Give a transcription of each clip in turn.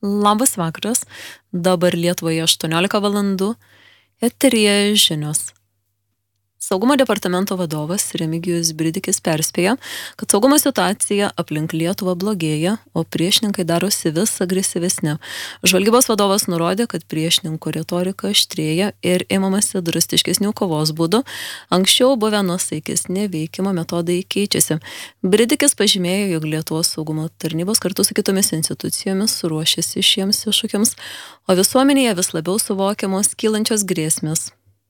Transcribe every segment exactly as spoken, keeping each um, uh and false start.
Labas vakaras, dabar Lietuvoje aštuoniolika valandų, eteryje žinios. Saugumo departamento vadovas Remigijus Bridikis perspėja, kad saugumo situacija aplink Lietuvą blogėja, o priešininkai darosi vis agresyvesni. Žvalgybos vadovas nurodė, kad priešininkų retorika aštrėja ir imamasi drastiškesnių kovos būdų. Anksčiau buvę nuosaikesni veikimo metodai keičiasi. Bridikis pažymėjo, jog Lietuvos saugumo tarnybos kartu su kitomis institucijomis ruošiasi šiems iššūkiams, o visuomenėje vis labiau suvokiamos kylančios grėsmės.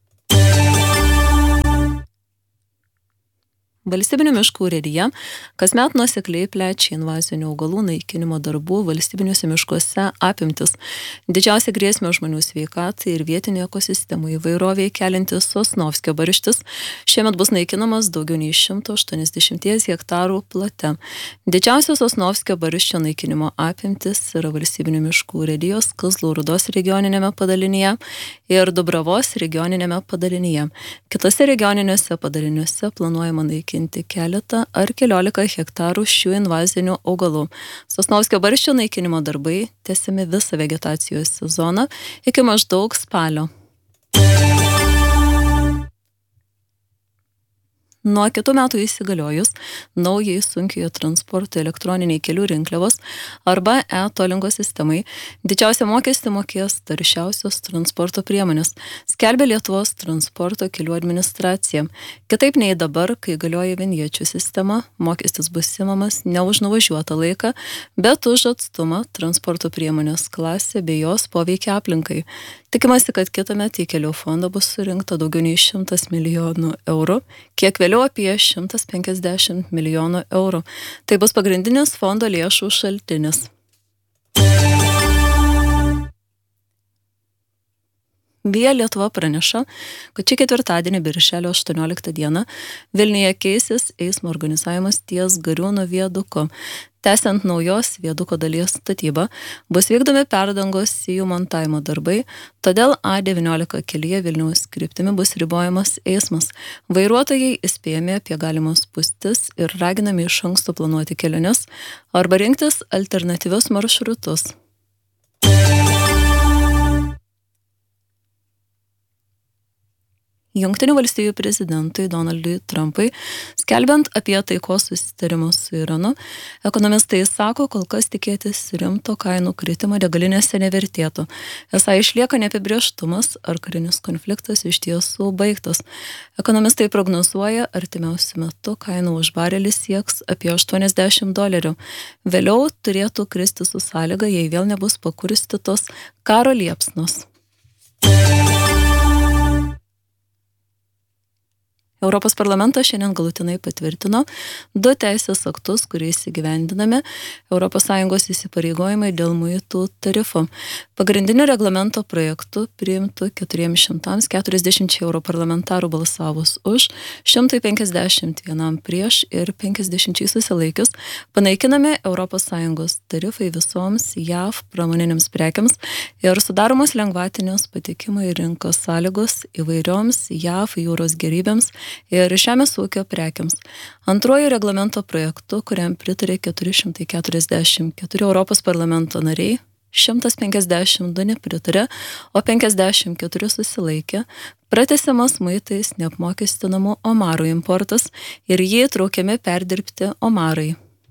Valstybinių miškų urėdija kasmet nuosekliai plečia invazinių augalų naikinimo darbų valstybiniuose miškuose apimtis. Didžiausia grėsmė žmonių sveikatai ir vietinė ekosistemų įvairoviai keliantis Sosnovskio barštis šiemet bus naikinamas daugiau nei šimto aštuoniasdešimt hektarų plote. Didžiausios Sosnovskio barščio naikinimo apimtis yra valstybinių miškų urėdijos Kazlų Rūdos regioninėme padalinyje ir Dubravos regioninėme padalinyje. Kitose regioniniuose padaliniuose planuojama naikinti keletą ar keliolika hektarų šių invazinių augalų. Sosnovskio barščio naikinimo darbai tęsiami visą vegetacijos sezoną iki maždaug spalio. Nuo kitų metų įsigaliojus naujai sunkiojo transporto elektroniniai kelių rinkliavos arba e-tolingo sistemai, didžiausią mokestį mokės taršiausios transporto priemonės, skelbia Lietuvos transporto kelių administracija. Kitaip nei dabar, kai galioja vinječių sistema, mokestis bus imamas ne už nuvažiuotą laiką, bet už atstumą, transporto priemonės klasę bei jos poveikia aplinkai. Tikimasi, kad kitąmet į kelių fondą bus surinkta daugiau nei šimtas milijonų eurų, kiek vėliau apie šimtas penkiasdešimt milijonų eurų. Tai bus pagrindinis fondo lėšų šaltinis. Via Lietuva praneša, kad šį ketvirtadienį birželio aštuonioliktą dieną Vilniuje keisis eismo organizavimas ties Gariūnų viaduku. Tęsiant naujos viaduko dalies statybą, bus vykdomi perdangos sijų montavimo darbai, todėl A devyniolika kelyje Vilniaus kryptimi bus ribojamas eismas. Vairuotojai įspėjami apie galimas spūstis ir raginami iš anksto planuoti keliones arba rinktis alternatyvius maršrutus. Jungtinių valstijų prezidentui Donaldui Trumpui, skelbiant apie taikos susitarimus su Iranu, ekonomistai sako, kol kas tikėtis rimto kainų kritimo degalinėse nevertėtų. Esą išlieka neapibrėžtumas, ar karinis konfliktas iš tiesų baigtas. Ekonomistai prognozuoja, artimiausiu metu kainų už barelį sieks apie aštuoniasdešimt dolerių. Vėliau turėtų kristi su sąlyga, jei vėl nebus pakurstytos karo liepsnos. Europos parlamentas šiandien galutinai patvirtino du teisės aktus, kuriais įgyvendinami Europos Sąjungos įsipareigojimai dėl muitų tarifų. Pagrindiniu reglamento projektu priimtų keturims šimtams keturiasdešimt europarlamentarų balsavus už, šimtui penkiasdešimt vienam prieš ir penkiasdešimt susilaikius, panaikinami Europos Sąjungos tarifai visoms J A V pramoninėms prekiams ir sudaromos lengvatinės patekimo į rinką sąlygos įvairioms J A V jūros gėrybėms ir žemės ūkio prekiams. Antruoju reglamento projektu, kuriam pritarė keturi šimtai keturiasdešimt keturi Europos parlamento nariai, šimtas penkiasdešimt du nepritarė, o penkiasdešimt keturi susilaikė, pratęsiamas muitais neapmokestinamų omarų importas ir jį traukiami perdirbti omarai.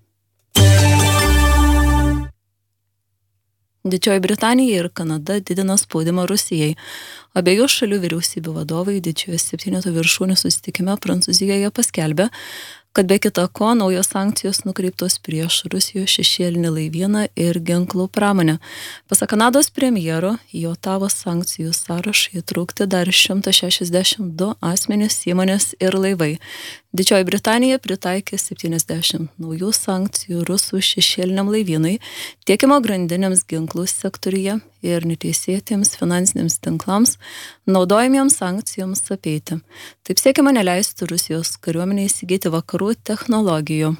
Didžioji Britanija ir Kanada didina spaudimą Rusijai. Abiejų šalių vyriausybių vadovai didžiojo septyneto viršūnių susitikime Prancūzijoje paskelbė, kad be kita ko naujos sankcijos nukreiptos prieš Rusijos šešėlinį laivyną ir ginklų pramonę. Pasak Kanados premjero, į Otavos sankcijų sąrašą įtraukti dar šimtas šešiasdešimt du asmenys, įmonės ir laivai. Didžioji Britanija pritaikė septyniasdešimt naujų sankcijų rusų šešėliniam laivynui, tiekimo grandinėms ginklų sektoriuje ir neteisėtiems finansiniams tinklams, naudojamiems sankcijoms apeiti. Taip siekiama neleisti Rusijos kariuomenei įsigyti vakarų technologijų.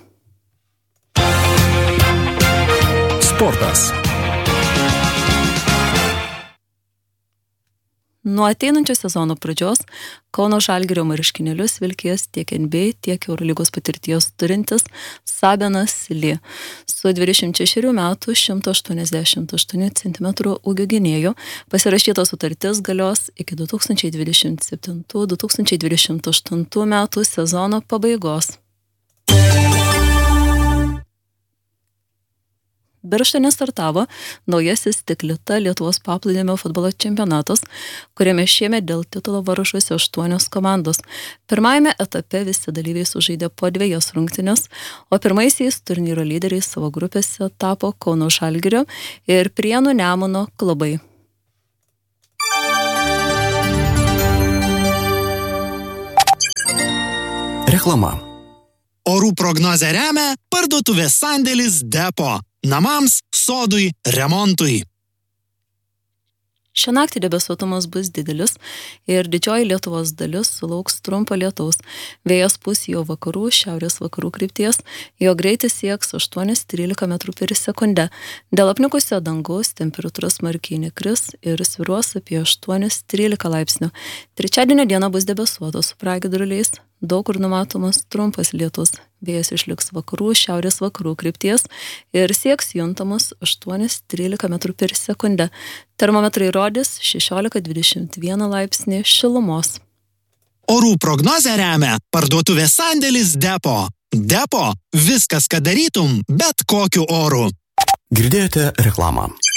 Sportas. Nuo ateinančio sezono pradžios Kauno Žalgirio marškinėlius vilkės tiek N B A, tiek Eurolygos patirties turintis Sabenas Lee. Su dvidešimt šešerių metų šimtas aštuoniasdešimt aštuonių centimetrų ūgio gynėju pasirašyta sutartis galios iki du tūkstančiai dvidešimt septintų du tūkstančiai dvidešimt aštuntų metų sezono pabaigos. Birštone startavo naujasis Stiklita Lietuvos paplūdimio futbolo čempionatas, kuriame šiemet dėl titulo varžosi aštuonios komandos. Pirmajame etape visi dalyviai sužaidė po dviejas rungtynes, o pirmaisiais turnyro lyderiais savo grupėse tapo Kauno Žalgirio ir Prienų Nemuno klubai. Reklama. Orų prognozę remia parduotuvės sandėlis Depo. Namams, sodui, remontui. Šią naktį debesuotumas bus didelis ir didžioji Lietuvos dalis sulauks trumpo lietaus. Vėjas pūs jo vakarų, šiaurės vakarų krypties, jo greitis sieks aštuoni trylika metrų per sekundę. Dėl apniukusio dangaus temperatūra smarkiai nekris ir svyruos apie aštuoni trylika laipsnių. Trečiadienio diena bus debesuota su pragiedruliais, daug kur numatomas trumpas lietus. Vėjas išliks vakarų, šiaurės vakarų krypties ir sieks juntamus aštuoni trylika metrų per sekundę. Termometrai rodys šešiolika dvidešimt vieną laipsnį šilumos. Orų prognozę remia parduotuvės sandėlis Depo. Depo – viskas, ką darytum, bet kokiu oru. Girdėjote reklamą.